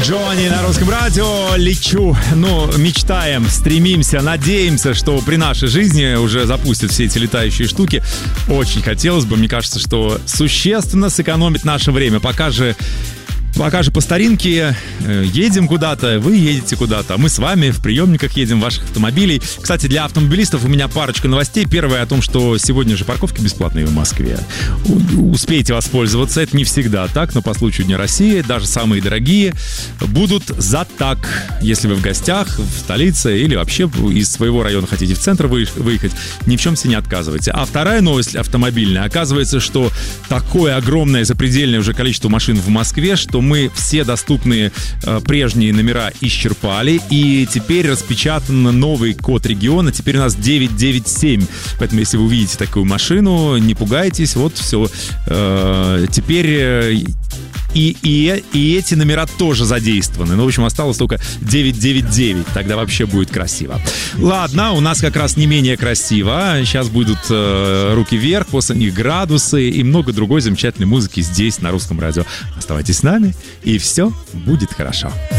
Джонни на Русском радио. Лечу, мечтаем, стремимся, надеемся, что при нашей жизни уже запустят все эти летающие штуки. Очень хотелось бы, мне кажется, что существенно сэкономить наше время. Пока же по старинке едем куда-то, вы едете куда-то, а мы с вами в приемниках едем ваших автомобилей. Кстати, для автомобилистов у меня парочка новостей. Первая о том, что сегодня же парковки бесплатные в Москве. Успейте воспользоваться. Это не всегда так, но по случаю Дня России даже самые дорогие будут за так. Если вы в гостях, в столице или вообще из своего района хотите в центр выехать, ни в чем себе не отказывайте. А вторая новость автомобильная. Оказывается, что такое огромное запредельное уже количество машин в Москве, что мы все доступные прежние номера исчерпали, и теперь распечатан новый код региона, теперь у нас 997. Поэтому, если вы увидите такую машину, не пугайтесь, вот все. Теперь и эти номера тоже задействованы. В общем, осталось только 999. Тогда вообще будет красиво. Ладно, у нас как раз не менее красиво. Сейчас будут руки вверх, после них градусы и много другой замечательной музыки здесь, на Русском радио. Оставайтесь с нами, и все будет хорошо.